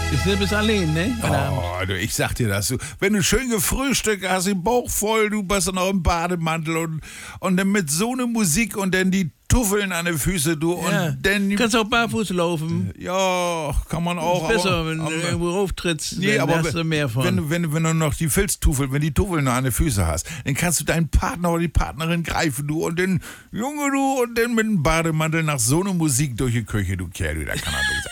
Ist nicht bis allein, ne? Oh, du, ich sag dir das. Wenn du schön gefrühstückt hast, den Bauch voll, du bist noch im Bademantel und dann mit so einer Musik und dann die Tuffeln an den Füßen, du. Ja. Und dann. Kannst auch barfuß laufen. Ja, kann man auch. Ist besser, wenn du irgendwo rauftrittst, Nee, dann aber hast du mehr von. wenn du noch die Filztufel, wenn die Tufel noch an den Füßen hast, dann kannst du deinen Partner oder die Partnerin greifen, du. Und dann, Junge, du, und dann mit dem Bademantel nach so einer Musik durch die Küche, du Kerl, du, da kann er durch sein.